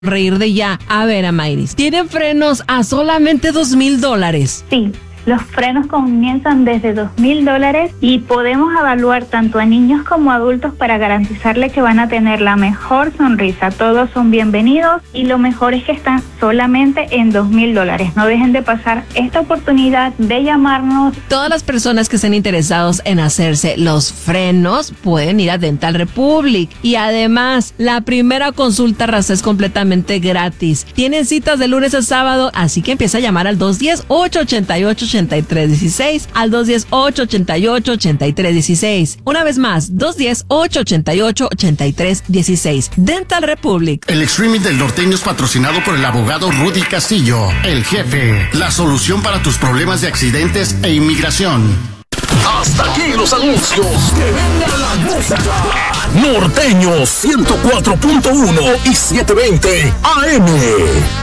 Reír de ya. A ver, Amairis, ¿tienen frenos a solamente $2,000? Sí, los frenos comienzan desde $2,000 y podemos evaluar tanto a niños como a adultos para garantizarle que van a tener la mejor sonrisa. Todos son bienvenidos y lo mejor es que están solamente en $2,000. No dejen de pasar esta oportunidad de llamarnos. Todas las personas que estén interesados en hacerse los frenos pueden ir a Dental Republic. Y además, la primera consulta raza es completamente gratis. Tienen citas de lunes a sábado, así que empieza a llamar al 210-888-8316, al 210-888-8316. Una vez más, 210-888-8316. Dental Republic. El streaming del norteño es patrocinado por el abogado Rudy Castillo, el jefe, la solución para tus problemas de accidentes e inmigración. Hasta aquí los anuncios. Que venga la música. Norteño 104.1 y 720 AM.